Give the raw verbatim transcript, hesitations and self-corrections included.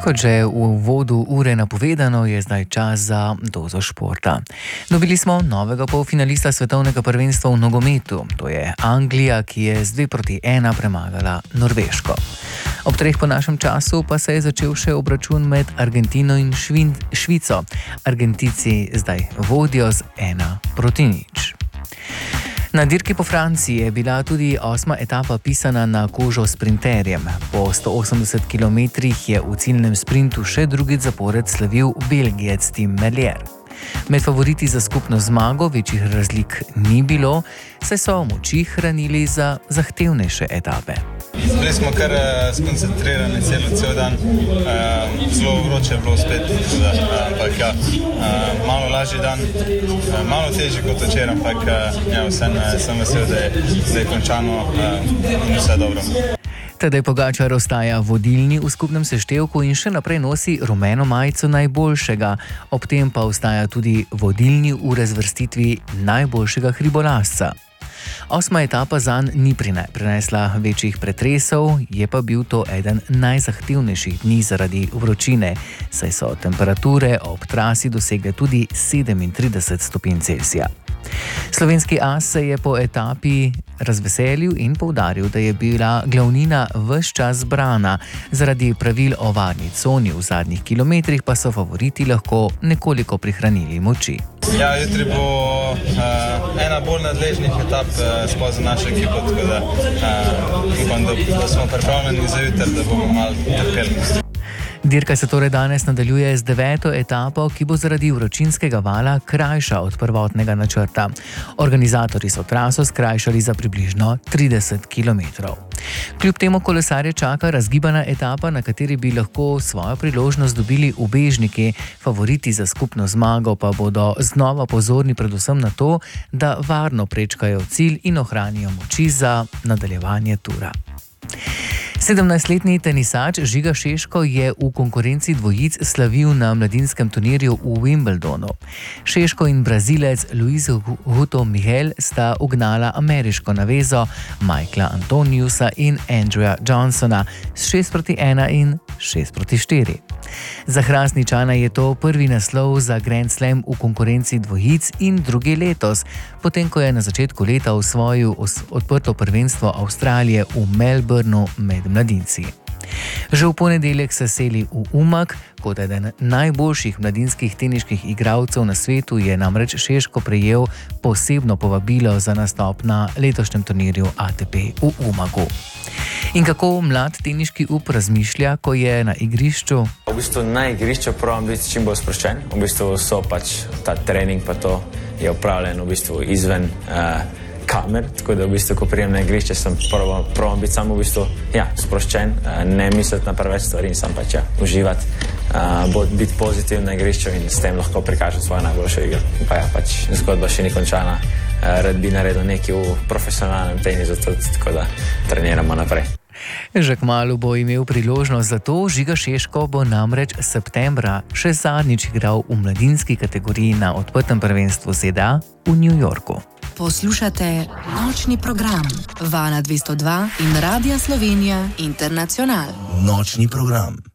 Kot že v uvodu ure napovedano, je zdaj čas za dozo športa. Dobili smo novega polfinalista svetovnega prvenstva v nogometu. To je Anglija, ki je z dve proti ena premagala Norveško. Ob treh po našem času pa se je začel še obračun med Argentino in Švin, Švico. Argentinci zdaj vodijo z ena proti nič. Na dirki po Franciji je bila tudi osma etapa pisana na kožo sprinterjem. Po sto osemdeset kilometrih je v ciljnem sprintu še drugič zapored slavil Belgijec Tim Merlier. Med favoriti za skupno zmago večjih razlik ni bilo, saj so moči hranili za zahtevnejše etape. Bili smo kar uh, skoncentrirani celo cel dan, uh, zelo vroče je bilo spet, ampak ja, uh, malo lažji dan, uh, malo težji kot včeraj, ampak uh, ja, vsem uh, sem vesel, da je, da je končano uh, in vse dobro. Tadej Pogačar ostaja vodilni v skupnem seštevku in še naprej nosi rumeno majico najboljšega, ob tem pa ostaja tudi vodilni v razvrstitvi najboljšega hribolazca. Osma etapa zanj ni prinesla večjih pretresov, je pa bil to eden najzahtevnejših dni zaradi vročine, saj so temperature ob trasi dosegle tudi sedemintrideset stopinj Celzija. Slovenski as se je po etapi razveselil in poudaril, da je bila glavnina ves čas zbrana. Zaradi pravil o varni coni v zadnjih kilometrih pa so favoriti lahko nekoliko prihranili moči. Ja, jutri bo uh, ena bolj nadležnih etap uh, sploh za našo ekipo, tako da uh, upam, da, da smo pripravljeni za jutri, da bomo malo trpeli. Dirka se torej danes nadaljuje z deveto etapo, ki bo zaradi vročinskega vala krajša od prvotnega načrta. Organizatorji so traso skrajšali za približno trideset kilometrov. Kljub temu kolesarje čaka razgibana etapa, na kateri bi lahko svojo priložnost dobili ubežniki. Favoriti za skupno zmago pa bodo znova pozorni predvsem na to, da varno prečkajo cilj in ohranijo moči za nadaljevanje tura. sedemnajstletni tenisač Žiga Šeško je v konkurenci dvojic slavil na mladinskem turnirju v Wimbledonu. Šeško in Brazilec Luis Huto Mihel sta ugnala ameriško navezo Michaela Antoniusa in Andrewa Johnsona s šest proti ena in šest proti štiri. Za Hrastničana je to prvi naslov za Grand Slam v konkurenci dvojic in drugi letos, potem ko je na začetku leta osvojil odprto prvenstvo Avstralije v Melbourneu med mladinci. Že v ponedeljek se seli v Umag, kot eden najboljših mladinskih teniških igralcev na svetu je namreč Šeško prejel posebno povabilo za nastop na letošnjem turnirju A T P v Umagu. In kako mlad teniški up razmišlja, ko je na igrišču? V bistvu na igrišču probam biti čim bolj sproščen. V bistvu so pač ta trening pa to je upravljen v bistvu izven uh, kamer, tako da v bistvu, ko prijem na igrišče, sem probam, probam biti samo v bistvu ja, sproščen, uh, ne misliti na preveč stvari in sam pač ja, uživati, uh, biti pozitiv na igrišču in s tem lahko prikažem svojo najboljšo igro. In pa ja, pač zgodba še ni končana, uh, rad bi naredil nekaj v profesionalnem tenisu tudi, tako da treniramo naprej. Že kmalu bo imel priložnost za to, Žiga Šeško bo namreč septembra še zadnjič igral v mladinski kategoriji na odprtem prvenstvu Z D A v New Yorku. Poslušate nočni program Vala dvesto dva in Radia Slovenija Internacional. Nočni program.